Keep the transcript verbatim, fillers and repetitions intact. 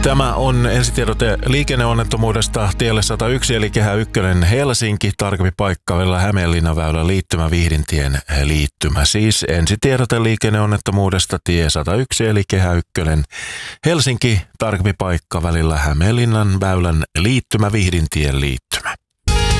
Tämä on ensitiedote liikenneonnettomuudesta tielle sata yksi eli Kehä yksi Helsinki, tarkempi paikka välillä Hämeenlinnaväylän liittymä Vihdintien liittymä. Siis ensitiedote liikenneonnettomuudesta tie sata yksi eli Kehä yksi Helsinki, tarkempi paikka välillä Hämeenlinnan väylän liittymä Vihdintien liittymä.